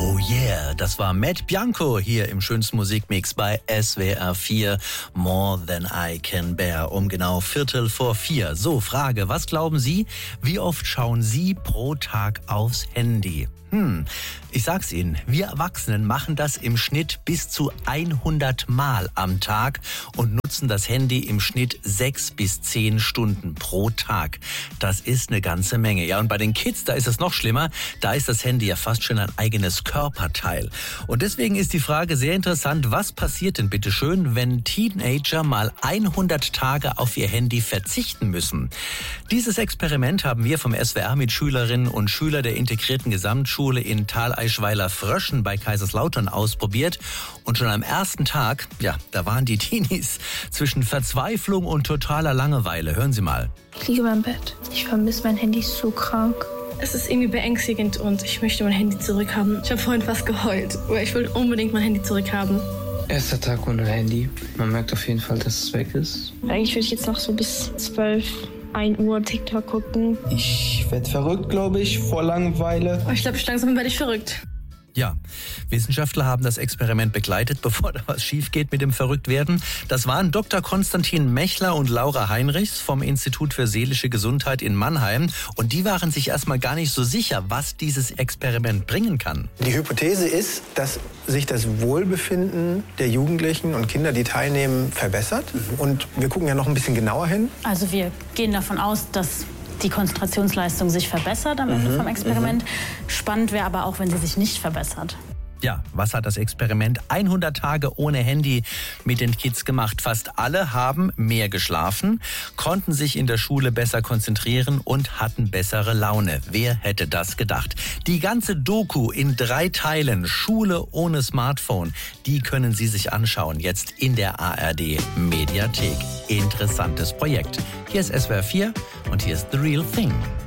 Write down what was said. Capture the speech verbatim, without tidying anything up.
Oh yeah, das war Matt Bianco hier im schönsten Musikmix bei S W R vier. More Than I Can Bear, um genau Viertel vor vier. So, Frage, was glauben Sie, wie oft schauen Sie pro Tag aufs Handy? Hm, ich sag's Ihnen, wir Erwachsenen machen das im Schnitt bis zu hundert Mal am Tag und nutzen das Handy im Schnitt sechs bis zehn Stunden pro Tag. Das ist eine ganze Menge. Ja, und bei den Kids, da ist es noch schlimmer. Da ist das Handy ja fast schon ein eigenes Körperteil. Und deswegen ist die Frage sehr interessant, was passiert denn bitte schön, wenn Teenager mal hundert Tage auf ihr Handy verzichten müssen? Dieses Experiment haben wir vom S W R mit Schülerinnen und Schülern der integrierten Gesamtschule in Thaleischweiler-Fröschen bei Kaiserslautern ausprobiert. Und schon am ersten Tag, ja, da waren die Teenies zwischen Verzweiflung und totaler Langeweile. Hören Sie mal. Ich liege in meinem Bett. Ich vermisse mein Handy so krank. Es ist irgendwie beängstigend und ich möchte mein Handy zurückhaben. Ich habe vorhin fast geheult, weil ich will unbedingt mein Handy zurückhaben. Erster Tag ohne Handy. Man merkt auf jeden Fall, dass es weg ist. Eigentlich würde ich jetzt noch so bis zwölf, ein Uhr TikTok gucken. Ich werde verrückt, glaube ich, vor Langeweile. Oh, ich glaube, langsam werde ich verrückt. Ja, Wissenschaftler haben das Experiment begleitet, bevor da was schief geht mit dem Verrücktwerden. Das waren Doktor Konstantin Mechler und Laura Heinrichs vom Institut für seelische Gesundheit in Mannheim. Und die waren sich erstmal gar nicht so sicher, was dieses Experiment bringen kann. Die Hypothese ist, dass sich das Wohlbefinden der Jugendlichen und Kinder, die teilnehmen, verbessert. Und wir gucken ja noch ein bisschen genauer hin. Also wir gehen davon aus, dass die Konzentrationsleistung sich verbessert am Ende Mhm, vom Experiment. Spannend wäre aber auch, wenn sie sich nicht verbessert. Ja, was hat das Experiment hundert Tage ohne Handy mit den Kids gemacht? Fast alle haben mehr geschlafen, konnten sich in der Schule besser konzentrieren und hatten bessere Laune. Wer hätte das gedacht? Die ganze Doku in drei Teilen, Schule ohne Smartphone, die können Sie sich anschauen, jetzt in der A R D Mediathek. Interessantes Projekt. Hier ist S W R vier und hier ist The Real Thing.